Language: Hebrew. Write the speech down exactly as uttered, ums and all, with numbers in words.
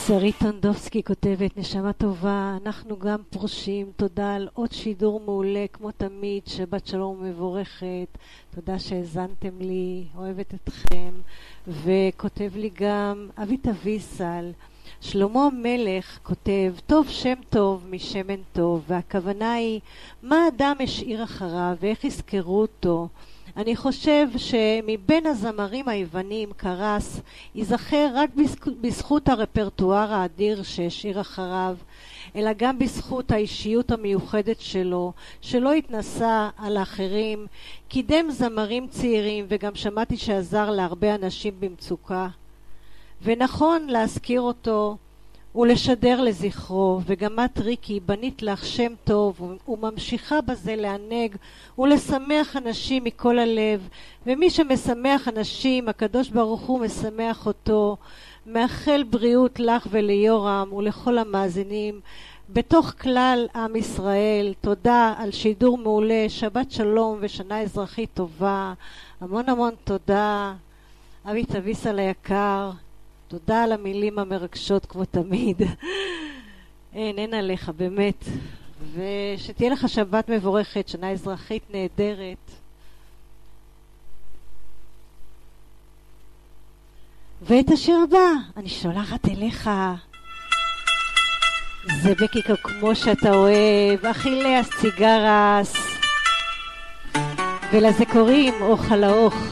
שרית טונדובסקי כותבת, נשמה טובה, אנחנו גם פרושים, תודה על עוד שידור מעולה כמו תמיד, שבת שלום מבורכת, תודה שהזנתם לי, אוהבת אתכם. וכותב לי גם אבית אביסל, שלמה מלך כותב, טוב שם טוב משמן טוב, והכוונה היא מה אדם השאיר אחריו ואיך יזכרו אותו. אני חושב שמבין הזמרים היוונים קרס ייזכר רק בזכות הרפרטואר האדיר שהשאיר אחריו, אלא גם בזכות האישיות המיוחדת שלו, שלא התנסה על האחרים, קידם זמרים צעירים וגם שמעתי שעזר להרבה אנשים במצוקה. ונכון להזכיר אותו ולשדר לזכרו, וגם את ריקי בנית לך שם טוב וממשיכה בזה לענג ולשמח אנשים מכל הלב, ומי שמשמח אנשים הקדוש ברוך הוא משמח אותו. מאחל בריאות לך וליורם ולכל המאזינים בתוך כלל עם ישראל. תודה על שידור מעולה, שבת שלום ושנה אזרחית טובה. המון המון תודה אבית אביסל היקר, תודה על המילים המרגשות כמו תמיד. אין, אין עליך באמת. ושתהיה לך שבת מבורכת, שנה אזרחית נהדרת. ואת השיר הבא אני שולחת אליך. זה בקיקה כמו שאתה אוהב, אכילי הסיגרס. ולזה קוראים אוכל האוך.